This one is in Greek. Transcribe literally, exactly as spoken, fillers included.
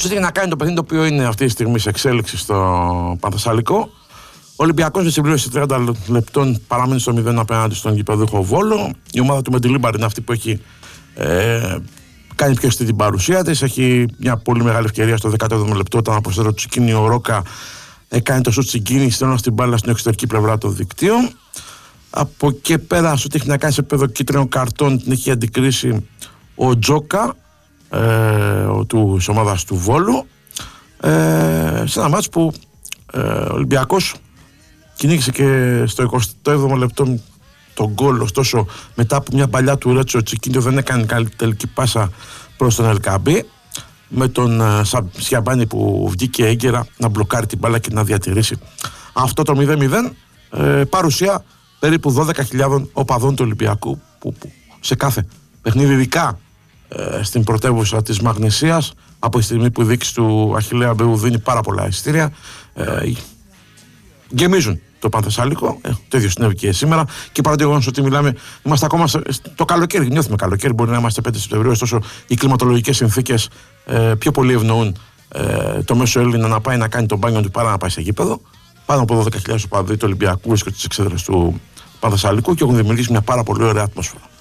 Όσο έχει να κάνει το παιχνίδι το οποίο είναι αυτή τη στιγμή σε εξέλιξη στο Πανθεσσαλικό, ο Ολυμπιακός με συμπλήρωση τριάντα λεπτών παραμένει στο μηδέν απέναντι στον γηπεδούχο Βόλο. Η ομάδα του Μεντιλίμπαρ είναι αυτή που έχει ε, κάνει πιο στην παρουσία της. Έχει μια πολύ μεγάλη ευκαιρία στο δέκατο έβδομο λεπτό όταν από το Τσικίνι ο Ρόκα έκανε το σουτ συγκίνηση, στέλνοντας την μπάλα στην εξωτερική πλευρά των δικτύων. Από εκεί πέρα, σε ό,τι έχει να κάνει σε επίπεδο κίτρινων καρτών, την έχει αντικρίσει ο Τζόκα ε, του ομάδας του Βόλου. Ε, σε ένα μάτς που ε, ο Ολυμπιακός κυνήγησε και στο εικοστό έβδομο λεπτό τον γκολ, ωστόσο μετά από μια παλιά του Ρέτσο Τσικίνιο δεν έκανε καλή τελική πάσα προς τον Ελκαμπή, με τον uh, Σιαμπάνη που βγήκε έγκαιρα να μπλοκάρει την μπάλα και να διατηρήσει αυτό το μηδέν μηδέν. Ε, παρουσία περίπου δώδεκα χιλιάδων οπαδών του Ολυμπιακού που, που σε κάθε παιχνίδι, ειδικά ε, στην πρωτεύουσα της Μαγνησίας, από τη στιγμή που η δίκηση του Αχιλλέα Μπεού δίνει πάρα πολλά εισιτήρια, ε, γεμίζουν το Πανθεσσαλικό. Ε, το ίδιο συνέβη και σήμερα. Και παρά το γεγονός ότι μιλάμε, είμαστε ακόμα το καλοκαίρι, νιώθουμε καλοκαίρι, μπορεί να είμαστε πέντε Σεπτεμβρίου, ωστόσο οι κλιματολογικές συνθήκες ε, πιο πολύ ευνοούν ε, το μέσο Έλληνα να πάει να κάνει τον μπάνιο του παρά να πάει σε γήπεδο. Πάνω από δώδεκα χιλιάδες οπαδοί του Ολυμπιακού βρίσκονται στις εξέδρες του Πανθεσσαλικού και έχουν δημιουργήσει μια πάρα πολύ ωραία ατμόσφαιρα.